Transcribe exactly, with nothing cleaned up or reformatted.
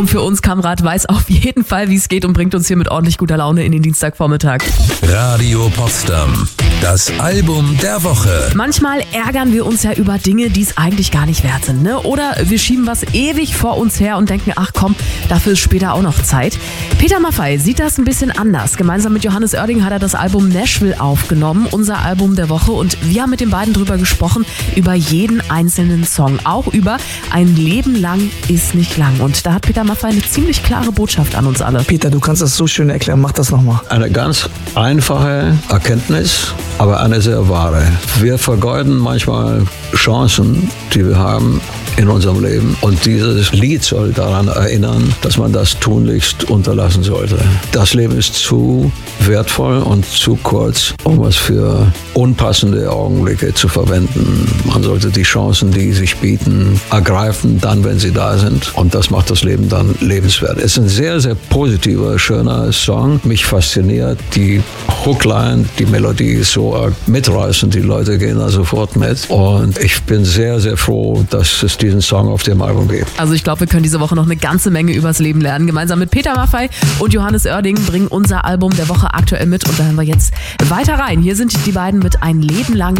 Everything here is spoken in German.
Für uns Kamrat weiß auf jeden Fall, wie es geht und bringt uns hier mit ordentlich guter Laune in den Dienstagvormittag. Radio Potsdam, das Album der Woche. Manchmal ärgern wir uns ja über Dinge, die es eigentlich gar nicht wert sind, ne? Oder wir schieben was ewig vor uns her und denken, ach komm, dafür ist später auch noch Zeit. Peter Maffay sieht das ein bisschen anders. Gemeinsam mit Johannes Oerding hat er das Album Nashville aufgenommen, unser Album der Woche. Und wir haben mit den beiden drüber gesprochen, über jeden einzelnen Song. Auch über Ein Leben lang ist nicht lang. Und da hat Peter Maffay eine ziemlich klare Botschaft an uns alle. Peter, du kannst das so schön erklären. Mach das nochmal. Eine ganz einfache Erkenntnis, aber eine sehr wahre. Wir vergeuden manchmal Chancen, die wir haben in unserem Leben. Und dieses Lied soll daran erinnern, dass man das tunlichst unterlassen sollte. Das Leben ist zu wertvoll und zu kurz, um es für unpassende Augenblicke zu verwenden. Man sollte die Chancen, die sich bieten, ergreifen, dann, wenn sie da sind. Und das macht das Leben dann lebenswert. Es ist ein sehr, sehr positiver, schöner Song. Mich fasziniert die Hookline, die Melodie ist so mitreißend, die Leute gehen da sofort mit. Und ich bin sehr, sehr froh, dass es diesen Song auf dem Album gibt. Also ich glaube, wir können diese Woche noch eine ganze Menge übers Leben lernen. Gemeinsam mit Peter Maffay und Johannes Oerding bringen unser Album der Woche aktuell mit. Und da hören wir jetzt weiter rein. Hier sind die beiden mit Ein Leben lang